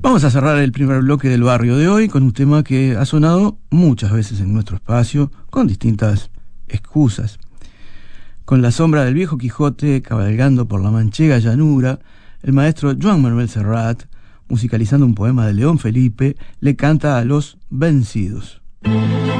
Vamos a cerrar el primer bloque del barrio de hoy con un tema que ha sonado muchas veces en nuestro espacio, con distintas excusas. Con la sombra del viejo Quijote cabalgando por la manchega llanura, el maestro Joan Manuel Serrat, musicalizando un poema de León Felipe, le canta a los vencidos.